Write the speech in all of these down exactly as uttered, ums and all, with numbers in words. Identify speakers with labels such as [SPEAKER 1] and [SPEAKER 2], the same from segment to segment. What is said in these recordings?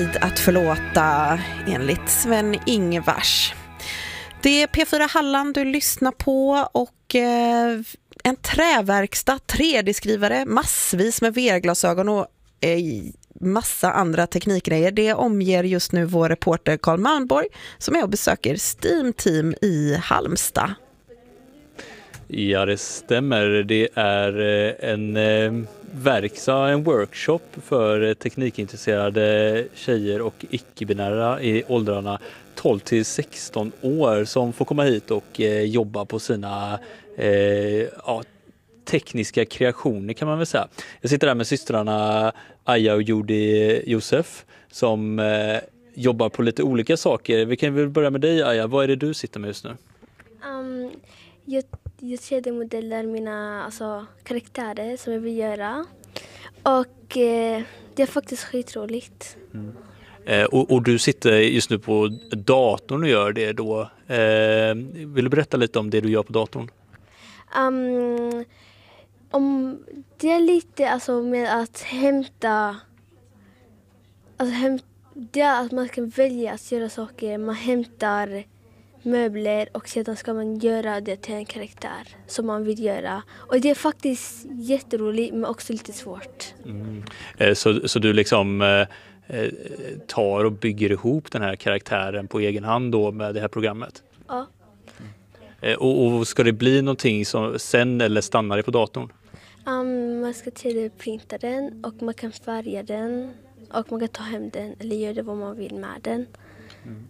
[SPEAKER 1] Att förlåta enligt Sven-Ingvars. Det är P fyra Halland du lyssnar på och eh, en träverkstad, tre D-skrivare, massvis med V R-glasögon och eh, massa andra teknikgrejer. Det omger just nu vår reporter Carl Malmborg som är och besöker Steam Team i Halmstad.
[SPEAKER 2] Ja, det stämmer. Det är en eh, verkstad, en workshop för teknikintresserade tjejer och icke-binära i åldrarna tolv till sexton år som får komma hit och eh, jobba på sina eh, ja, tekniska kreationer kan man väl säga. Jag sitter där med systrarna Aja och Jodi Josef som eh, jobbar på lite olika saker. Vi kan väl börja med dig, Aja. Vad är det du sitter med just nu?
[SPEAKER 3] Um, jag jag tre D-modeller mina alltså, karaktärer som jag vill göra. Och eh, det är faktiskt skitroligt.
[SPEAKER 2] Mm. Eh, och, och du sitter just nu på datorn och gör det då. Eh, vill du berätta lite om det du gör på datorn?
[SPEAKER 3] Um, om det är lite alltså, med att hämta... Alltså, häm, det är att man kan välja att göra saker. Man hämtar möbler och sedan ska man göra det till en karaktär som man vill göra. Och det är faktiskt jätteroligt men också lite svårt. Mm.
[SPEAKER 2] Eh, så, så du liksom eh, tar och bygger ihop den här karaktären på egen hand då med det här programmet?
[SPEAKER 3] Ja.
[SPEAKER 2] Eh, och, och ska det bli någonting som sen eller stannar det på datorn?
[SPEAKER 3] Um, man ska tre D-printa den och man kan färga den och man kan ta hem den eller göra det vad man vill med den.
[SPEAKER 2] Mm.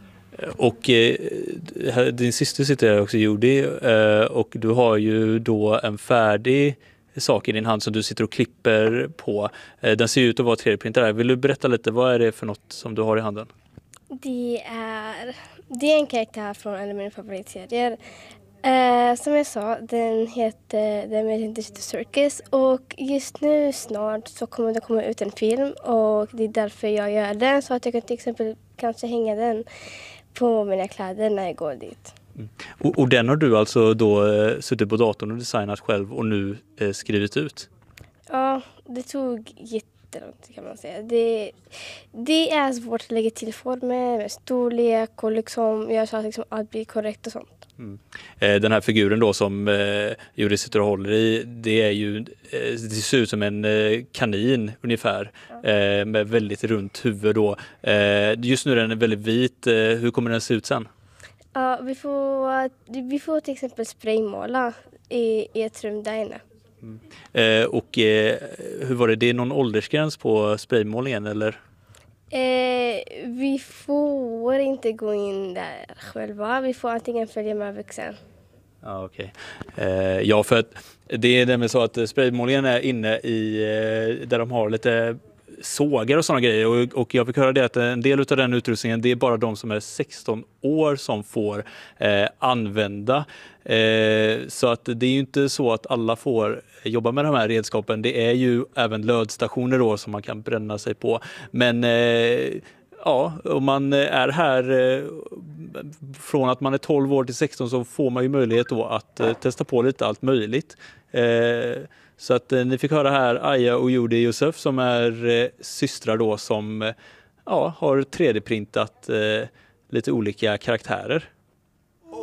[SPEAKER 2] Och eh, din syster sitter här också, Jodi, eh, och du har ju då en färdig sak i din hand som du sitter och klipper på. Eh, den ser ut att vara tre D-printad. Vill du berätta lite, vad är det för något som du har i handen?
[SPEAKER 4] Det är, det är en karaktär från en av mina favoritserier. Eh, som jag sa, den heter The Amazing Digital Circus och just nu snart så kommer det komma ut en film och det är därför jag gör den så att jag kan till exempel kanske hänga den på mina kläder när jag går dit.
[SPEAKER 2] Mm. Och, och den har du alltså då eh, suttit på datorn och designat själv och nu eh, skrivit ut?
[SPEAKER 4] Ja, det tog jättelångt kan man säga. Det, det är svårt att lägga till former med storlek och liksom göra så att liksom allt blir korrekt och sånt.
[SPEAKER 2] Mm. Eh, den här figuren då som eh, Juri sitter och håller i, det är ju, eh, det ser ut som en eh, kanin ungefär, eh, med väldigt runt huvud då. Eh, just nu är den väldigt vit, eh, hur kommer den se ut sen?
[SPEAKER 4] Ja, vi får, vi får till exempel spraymåla i, i ett rum där inne.
[SPEAKER 2] Mm. Eh, och eh, hur var det, det är någon åldersgräns på spraymålningen eller?
[SPEAKER 4] Eh, vi får inte gå in där själva. Vi får antingen följa med vuxen.
[SPEAKER 2] Ja, okej. Okay. Eh, ja, för att det är nämligen så att spraymålningen är inne i eh, där de har lite sågar och sådana grejer. Och, och jag fick höra det att en del av den utrustningen, det är bara de som är sexton år som får eh, använda. Eh, så att det är ju inte så att alla får jobba med de här redskapen. Det är ju även lödstationer då som man kan bränna sig på. Men eh, ja, om man är här eh, från att man är tolv år till sexton så får man ju möjlighet då att eh, testa på lite allt möjligt. Eh, så att eh, ni fick höra här Aja och Jodi Josef som är eh, systrar då som eh, ja, har tre D-printat eh, lite olika karaktärer.